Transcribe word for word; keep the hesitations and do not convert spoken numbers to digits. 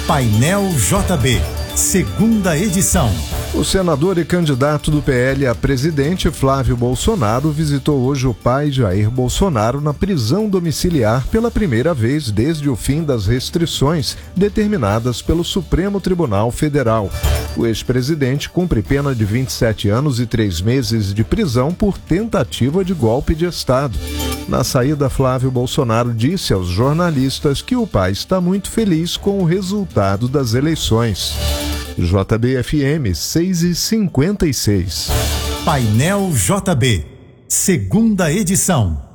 Painel J B, segunda edição. O senador e candidato do P L a presidente, Flávio Bolsonaro, visitou hoje o pai Jair Bolsonaro na prisão domiciliar pela primeira vez desde o fim das restrições determinadas pelo Supremo Tribunal Federal. O ex-presidente cumpre pena de vinte e sete anos e três meses de prisão por tentativa de golpe de Estado. Na saída, Flávio Bolsonaro disse aos jornalistas que o pai está muito feliz com o resultado das eleições. J B F M seis e cinquenta e seis. Painel J B, segunda edição.